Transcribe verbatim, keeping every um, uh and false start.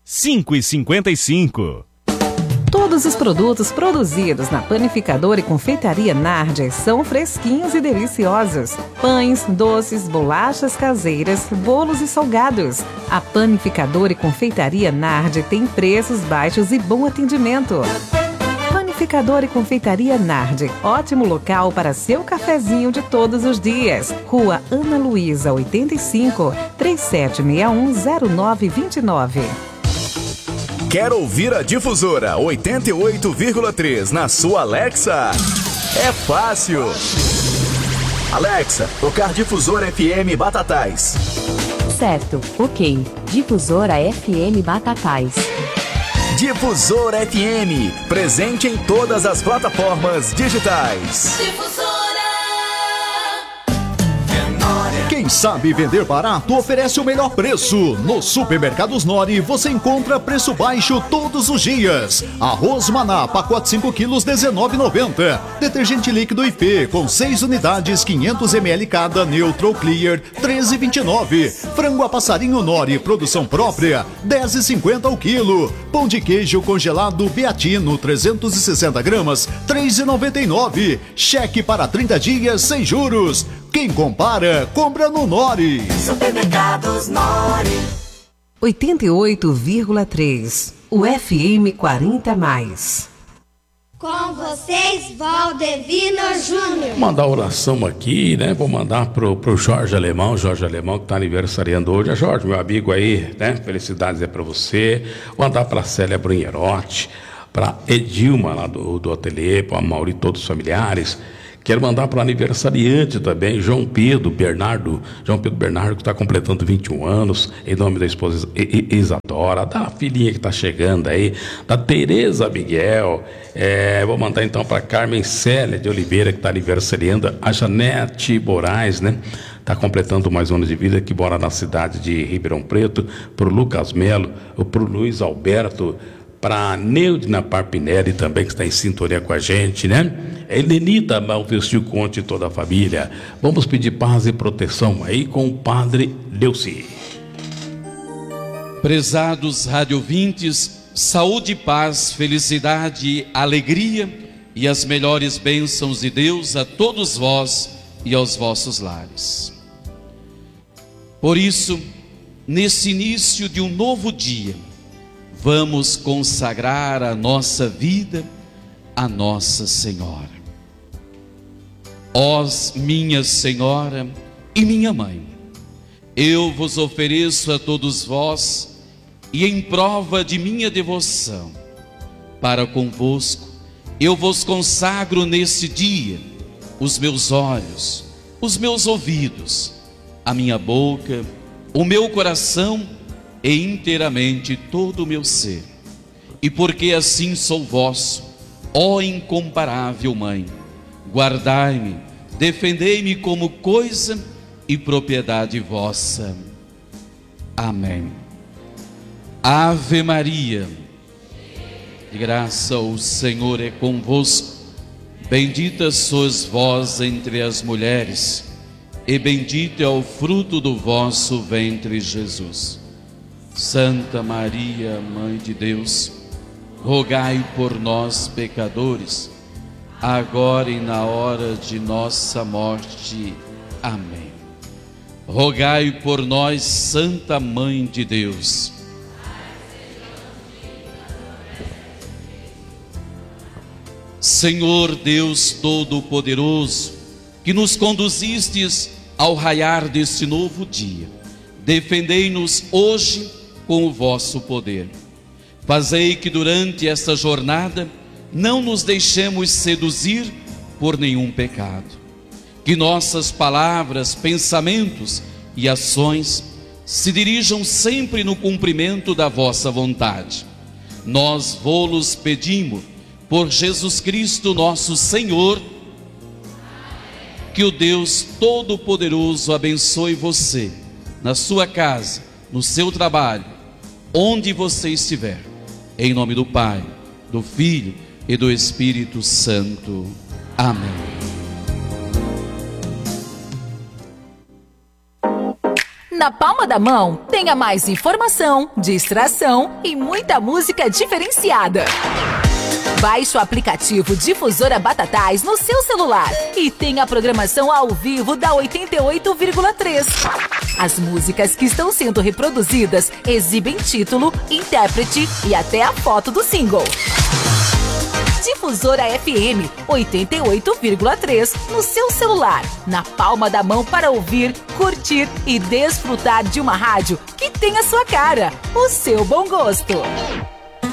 cinco e cinquenta e cinco. Todos os produtos produzidos na Panificadora e Confeitaria Nardi são fresquinhos e deliciosos. Pães, doces, bolachas caseiras, bolos e salgados. A Panificadora e Confeitaria Nardi tem preços baixos e bom atendimento. Panificadora e Confeitaria Nardi, ótimo local para seu cafezinho de todos os dias. Rua Ana Luísa, oitenta e cinco, trinta e sete sessenta e um, zero nove vinte e nove. Quer ouvir a Difusora oitenta e oito vírgula três na sua Alexa? É fácil. Alexa, tocar Difusora F M Batatais. Certo, ok. Difusora F M Batatais. Difusora F M, presente em todas as plataformas digitais. Difusora. Quem sabe vender barato oferece o melhor preço. No Supermercados Nori você encontra preço baixo todos os dias. Arroz Maná, pacote cinco quilos, dezenove reais e noventa centavos. Detergente líquido I P com seis unidades, quinhentos mililitros cada, Neutral Clear, treze reais e vinte e nove centavos. Frango a passarinho Nori, produção própria, dez reais e cinquenta centavos o quilo. Pão de queijo congelado Beatino, trezentos e sessenta gramas, três reais e noventa e nove centavos. Cheque para trinta dias sem juros. Quem compara, compra no Nori. Supermercados Nori. oitenta e oito vírgula três. O F M quarenta mais. Com vocês, Valdevino Júnior. Vou mandar oração aqui, né? Vou mandar pro, pro Jorge Alemão, Jorge Alemão que tá aniversariando hoje. Jorge, meu amigo aí, né? Felicidades é pra você. Vou mandar pra Célia Brunherotti, pra Edilma lá do, do ateliê, pra Mauri e todos os familiares. Quero mandar para o aniversariante também, João Pedro Bernardo, João Pedro Bernardo, que está completando vinte e um anos, em nome da esposa Isadora, da filhinha que está chegando aí, da Tereza Miguel. É, vou mandar então para Carmen Célia de Oliveira, que está aniversariando, a Janete Moraes, né? Está completando mais anos de vida, que mora na cidade de Ribeirão Preto, para o Lucas Melo, para o Luiz Alberto, para a Neudina Parpinelli também, que está em sintonia com a gente, né? Helenita Malvestiu Conte e toda a família. Vamos pedir paz e proteção aí com o Padre Leuci. Prezados radiovintes, saúde, paz, felicidade, alegria e as melhores bênçãos de Deus a todos vós e aos vossos lares. Por isso, nesse início de um novo dia, vamos consagrar a nossa vida a Nossa Senhora. Ó minha Senhora e minha Mãe, eu vos ofereço a todos vós e em prova de minha devoção para convosco, eu vos consagro nesse dia os meus olhos, os meus ouvidos, a minha boca, o meu coração e inteiramente todo o meu ser. E porque assim sou vosso, ó incomparável Mãe, guardai-me, defendei-me como coisa e propriedade vossa. Amém. Ave Maria, de graça o Senhor é convosco, bendita sois vós entre as mulheres, e bendito é o fruto do vosso ventre, Jesus. Santa Maria, Mãe de Deus, rogai por nós, pecadores, agora e na hora de nossa morte. Amém. Rogai por nós, Santa Mãe de Deus. Senhor Deus Todo-Poderoso, que nos conduzistes ao raiar deste novo dia, defendei-nos hoje com o vosso poder. Fazei que durante esta jornada não nos deixemos seduzir por nenhum pecado. Que nossas palavras, pensamentos e ações se dirijam sempre no cumprimento da vossa vontade. Nós vô-los pedimos por Jesus Cristo nosso Senhor. Que o Deus Todo-Poderoso abençoe você, na sua casa, no seu trabalho, onde você estiver. Em nome do Pai, do Filho e do Espírito Santo. Amém. Na palma da mão, tenha mais informação, distração e muita música diferenciada. Baixe o aplicativo Difusora Batatais no seu celular e tenha a programação ao vivo da oitenta e oito vírgula três. As músicas que estão sendo reproduzidas exibem título, intérprete e até a foto do single. Difusora F M oitenta e oito vírgula três no seu celular, na palma da mão para ouvir, curtir e desfrutar de uma rádio que tem a sua cara, o seu bom gosto.